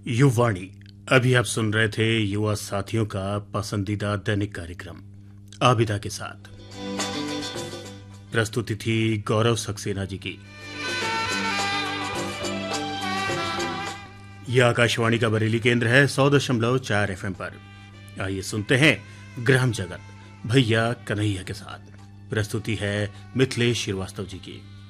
युवाणी। अभी आप सुन रहे थे युवा साथियों का पसंदीदा दैनिक कार्यक्रम आबिदा के साथ। प्रस्तुति थी गौरव सक्सेना जी की। यह आकाशवाणी का बरेली केंद्र है 100.4 FM पर। आइए सुनते हैं ग्राम जगत भैया कन्हैया के साथ। प्रस्तुति है मिथिलेश श्रीवास्तव जी की।